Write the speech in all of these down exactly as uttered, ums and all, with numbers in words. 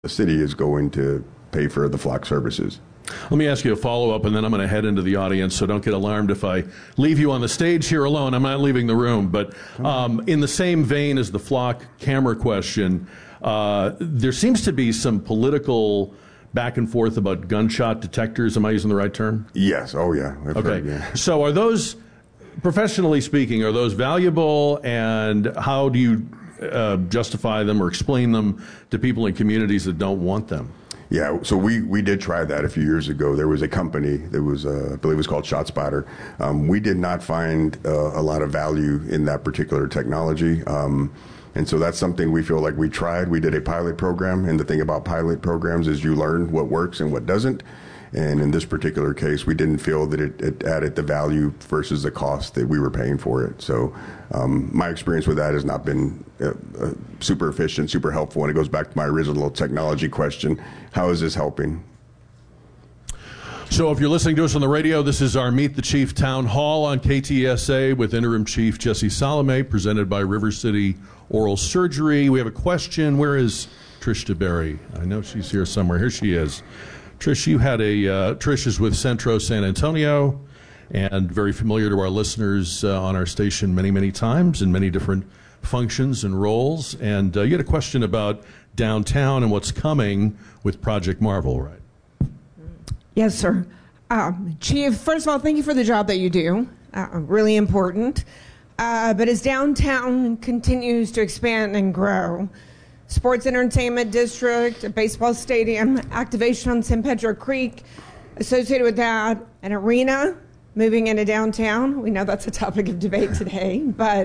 the city is going to pay for the flock services. Let me ask you a follow-up, and then I'm going to head into the audience, so don't get alarmed if I leave you on the stage here alone. I'm not leaving the room. But um, in the same vein as the flock camera question, uh, there seems to be some political back and forth about gunshot detectors. Am I using the right term? Yes. Oh, yeah. I've okay. heard, yeah. So are those, professionally speaking, are those valuable, and how do you uh, justify them or explain them to people in communities that don't want them? Yeah, so we, we did try that a few years ago. There was a company that was, uh, I believe it was called ShotSpotter. Um, we did not find uh, a lot of value in that particular technology. Um, and so that's something we feel like we tried. We did a pilot program, and the thing about pilot programs is you learn what works and what doesn't. And in this particular case, we didn't feel that it, it added the value versus the cost that we were paying for it. So um, my experience with that has not been uh, uh, super efficient, super helpful. And it goes back to my original technology question. How is this helping? So if you're listening to us on the radio, this is our Meet the Chief Town Hall on K T S A with Interim Chief Jesse Salome, presented by River City Oral Surgery. We have a question. Where is Trish DeBerry? I know she's here somewhere. Here she is. Trish, you had a, uh, Trish is with Centro San Antonio and very familiar to our listeners uh, on our station many, many times in many different functions and roles. And uh, you had a question about downtown and what's coming with Project Marvel, right? Yes, sir. Um, Chief, first of all, thank you for the job that you do. Uh, really important. Uh, but as downtown continues to expand and grow, sports entertainment district, a baseball stadium, activation on San Pedro Creek, associated with that, an arena moving into downtown. We know that's a topic of debate today, but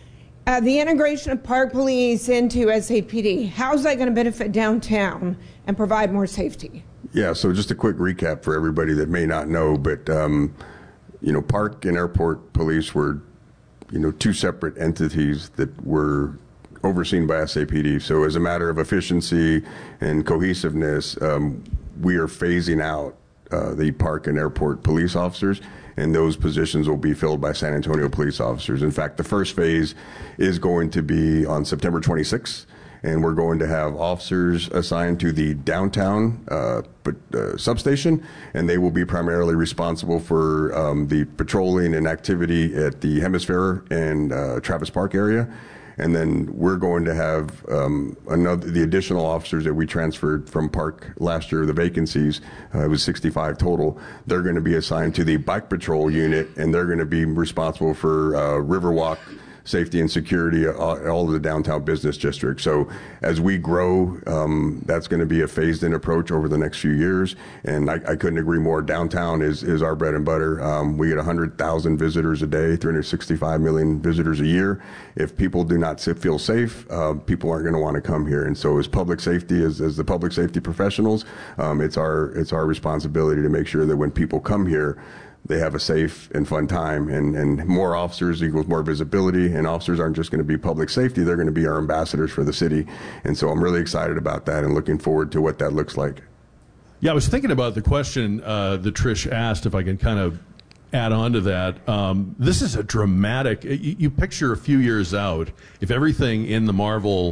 uh, the integration of Park Police into S A P D, how's that going to benefit downtown and provide more safety? Yeah, so just a quick recap for everybody that may not know, but um, you know, Park and Airport Police were, you know, two separate entities that were overseen by S A P D. So as a matter of efficiency and cohesiveness, um, we are phasing out uh, the Park and Airport police officers, and those positions will be filled by San Antonio police officers. In fact, the first phase is going to be on September twenty-sixth, and we're going to have officers assigned to the downtown uh, uh, substation, and they will be primarily responsible for um, the patrolling and activity at the Hemisphere and uh, Travis Park area. And then we're going to have um, another, the additional officers that we transferred from Park last year, the vacancies, uh, it was sixty-five total. They're going to be assigned to the bike patrol unit, and they're going to be responsible for uh, Riverwalk safety and security, all of the downtown business district. So as we grow, um, that's going to be a phased-in approach over the next few years. And I, I couldn't agree more. Downtown is, is our bread and butter. Um, we get one hundred thousand visitors a day, three hundred sixty-five million visitors a year. If people do not feel safe, uh, people aren't going to want to come here. And so as public safety, as, as the public safety professionals, um, it's our it's our responsibility to make sure that when people come here, they have a safe and fun time, and, and more officers equals more visibility, and officers aren't just going to be public safety, they're going to be our ambassadors for the city. And so I'm really excited about that and looking forward to what that looks like. Yeah, I was thinking about the question uh, that Trish asked, if I can kind of add on to that. Um, this is a dramatic, you, you picture a few years out, if everything in the Marvel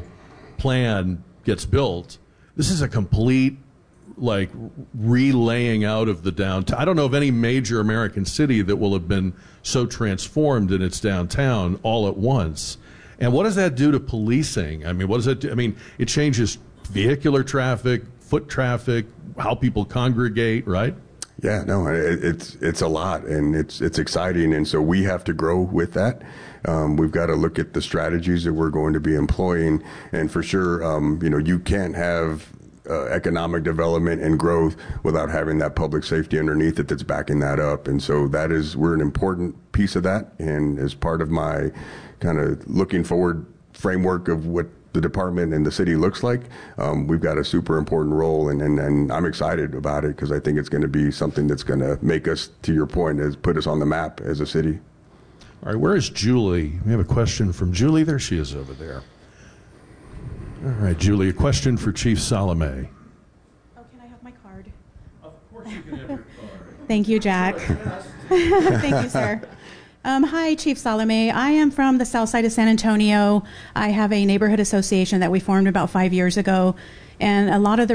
plan gets built, this is a complete like relaying out of the downtown. I don't know of any major American city that will have been so transformed in its downtown all at once. And what does that do to policing? I mean, what does that do? I mean, it changes vehicular traffic, foot traffic, how people congregate, right? Yeah, no, it, it's it's a lot, and it's it's exciting, and so we have to grow with that. Um, we've got to look at the strategies that we're going to be employing, and for sure, um, you know, you can't have Uh, economic development and growth without having that public safety underneath it that's backing that up. And so that is, we're an important piece of that. And as part of my kind of looking forward framework of what the department and the city looks like, um, we've got a super important role. And, and, and I'm excited about it because I think it's going to be something that's going to make us, to your point, is put us on the map as a city. All right, where is Julie? We have a question from Julie. There she is over there. All right, Julie, a question for Chief Salome. Oh, can I have my card? Of course you can have your card. Thank you, Jack. Thank you, sir. Um, hi, Chief Salome. I am from the south side of San Antonio. I have a neighborhood association that we formed about five years ago. And a lot of the